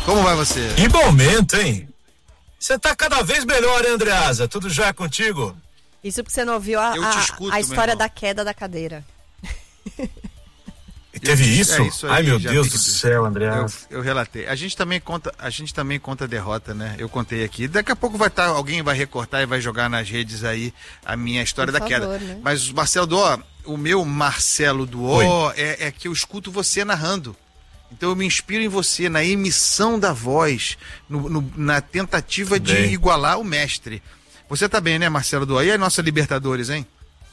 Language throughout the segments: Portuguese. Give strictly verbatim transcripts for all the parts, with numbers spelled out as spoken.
Como vai você? Que momento, hein? Você tá cada vez melhor, hein, Andreasa? Tudo já contigo? Isso porque você não ouviu a, a, escuto, a história da queda da cadeira. Teve isso? É isso aí, ai, meu Deus do céu, Andreasa. Eu, eu relatei. A gente também conta, a gente também conta derrota, né? Eu contei aqui. Daqui a pouco vai estar, alguém vai recortar e vai jogar nas redes aí a minha história Por da favor, queda. né? Mas, Marcelo Duó, o meu Marcelo Duó é, é que eu escuto você narrando. Então eu me inspiro em você, na emissão da voz, no, no, na tentativa de bem. igualar o mestre. Você tá bem, né, Marcelo Duó? E a nossa Libertadores, hein?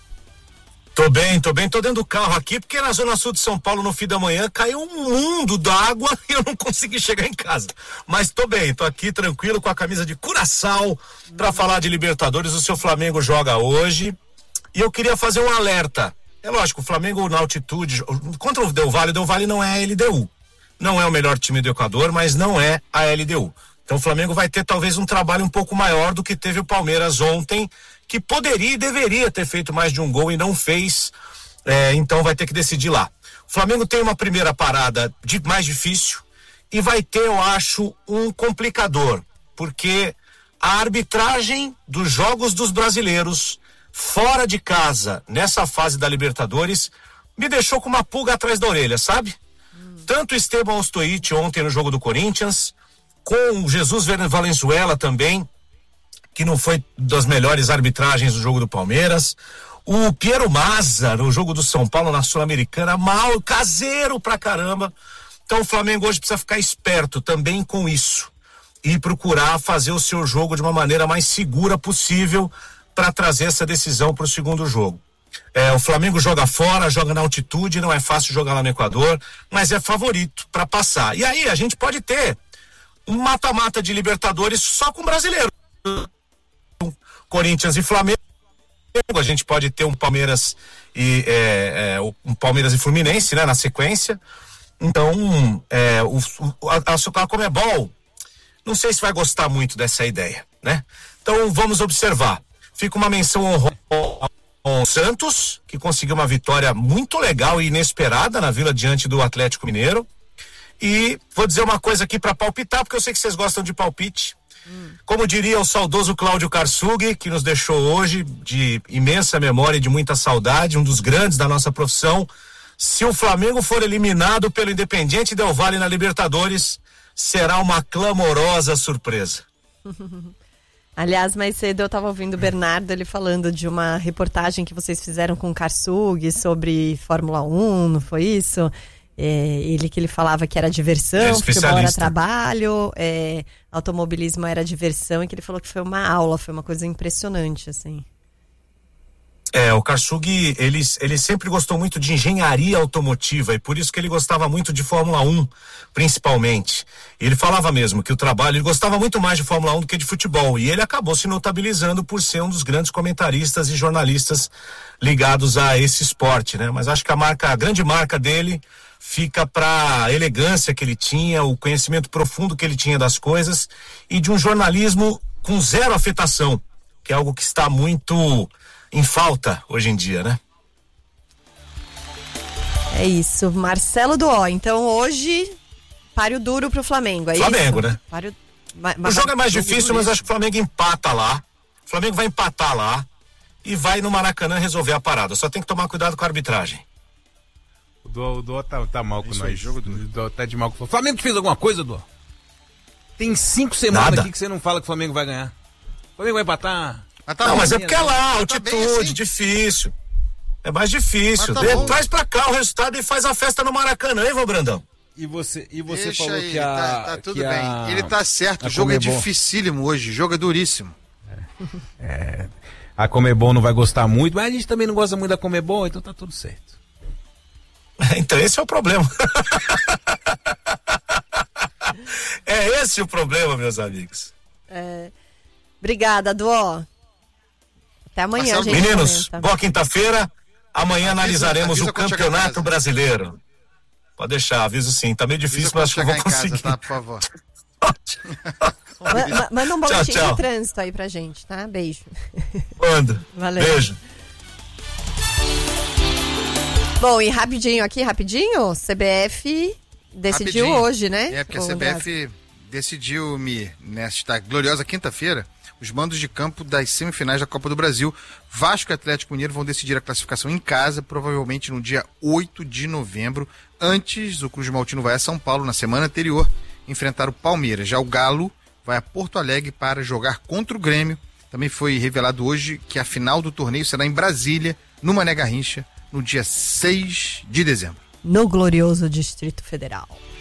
Tô bem, tô bem, tô dentro do carro aqui, porque na zona sul de São Paulo, no fim da manhã, caiu um mundo d'água e eu não consegui chegar em casa. Mas tô bem, tô aqui tranquilo com a camisa de Curaçao pra falar de Libertadores. O seu Flamengo joga hoje e eu queria fazer um alerta. É lógico, o Flamengo na altitude, contra o Del Valle, o Del Valle não é a L D U. Não é o melhor time do Equador, mas não é a L D U. Então o Flamengo vai ter talvez um trabalho um pouco maior do que teve o Palmeiras ontem, que poderia e deveria ter feito mais de um gol e não fez, é, então vai ter que decidir lá. O Flamengo tem uma primeira parada de, mais difícil e vai ter, eu acho, um complicador, porque a arbitragem dos jogos dos brasileiros fora de casa, nessa fase da Libertadores, me deixou com uma pulga atrás da orelha, sabe? Tanto Esteban Ostojic ontem no jogo do Corinthians, com o Jesus Valenzuela também, que não foi das melhores arbitragens do jogo do Palmeiras, o Piero Mazza no jogo do São Paulo na Sul-Americana, mal, caseiro pra caramba. Então o Flamengo hoje precisa ficar esperto também com isso e procurar fazer o seu jogo de uma maneira mais segura possível para trazer essa decisão para o segundo jogo. É, o Flamengo joga fora, joga na altitude, não é fácil jogar lá no Equador, mas é favorito para passar. E aí a gente pode ter um mata-mata de Libertadores só com brasileiro. Corinthians e Flamengo, a gente pode ter um Palmeiras e é, é, um Palmeiras e Fluminense, né, na sequência. Então, é, o, a, a Conmebol, não sei se vai gostar muito dessa ideia, né? Então, vamos observar. Fica uma menção honrosa ao Santos, que conseguiu uma vitória muito legal e inesperada na Vila diante do Atlético Mineiro. E vou dizer uma coisa aqui para palpitar, porque eu sei que vocês gostam de palpite. Hum. Como diria o saudoso Cláudio Karsug, que nos deixou hoje de imensa memória e de muita saudade, um dos grandes da nossa profissão, se o Flamengo for eliminado pelo Independiente Del Valle na Libertadores, será uma clamorosa surpresa. Aliás, mais cedo eu estava ouvindo o Bernardo, ele falando de uma reportagem que vocês fizeram com o Karsug sobre Fórmula um, não foi isso? É, ele que ele falava que era diversão, é futebol era trabalho, é, automobilismo era diversão, e que ele falou que foi uma aula, foi uma coisa impressionante, assim. É, o Karsug, ele, ele sempre gostou muito de engenharia automotiva e por isso que ele gostava muito de Fórmula um, principalmente. E ele falava mesmo que o trabalho, ele gostava muito mais de Fórmula um do que de futebol e ele acabou se notabilizando por ser um dos grandes comentaristas e jornalistas ligados a esse esporte, né? Mas acho que a marca, a grande marca dele fica para a elegância que ele tinha, o conhecimento profundo que ele tinha das coisas e de um jornalismo com zero afetação, que é algo que está muito em falta hoje em dia, né? É isso, Marcelo Duó. Então hoje, páreo duro pro Flamengo, é Flamengo, isso? né? Páreo... O jogo é mais difícil, mas acho que o Flamengo empata lá. O Flamengo vai empatar lá e vai no Maracanã resolver a parada. Só tem que tomar cuidado com a arbitragem. O Duó, o Duó tá, tá mal com Isso nós. aí, jogo o Duó tá de mal com o Flamengo. Fez alguma coisa, Duó? Tem cinco semanas Nada. aqui que você não fala que o Flamengo vai ganhar. O Flamengo vai empatar. Mas tá não, bom, mas é porque é lá, tá altitude, bem assim. difícil. É mais difícil. Mas tá De, bom. traz pra cá o resultado e faz a festa no Maracanã, hein, vô Brandão? E você, e você Deixa falou aí, que a... tá, tá tudo que bem. a- Ele tá certo, a o jogo é Conmebol- dificílimo hoje, o jogo é duríssimo. É, a Conmebol não vai gostar muito, mas a gente também não gosta muito da Conmebol, então tá tudo certo. Então esse é o problema. É esse o problema, meus amigos. É... Obrigada, Duó. Até amanhã, Marcelo, gente. Meninos, comenta. boa quinta-feira. Amanhã Avisa- analisaremos avisa o quando chegar em Campeonato casa. Brasileiro. Pode deixar, aviso sim. Tá meio difícil, Avisa mas acho que eu vou chegar em casa, conseguir. tá, por favor. Ma- ma- Manda um boletim Tchau, tchau. de trânsito aí pra gente, tá? Beijo. Manda. Valeu. Beijo. Bom, e rapidinho aqui, rapidinho, C B F decidiu Rapidinho. hoje, né? É, porque a Ô, C B F decidiu-me nesta gloriosa quinta-feira os mandos de campo das semifinais da Copa do Brasil. Vasco e Atlético Mineiro vão decidir a classificação em casa, provavelmente no dia oito de novembro. Antes, o Cruz Maltino vai a São Paulo na semana anterior enfrentar o Palmeiras. Já o Galo vai a Porto Alegre para jogar contra o Grêmio. Também foi revelado hoje que a final do torneio será em Brasília, no Mané Garrincha, no dia seis de dezembro. No glorioso Distrito Federal.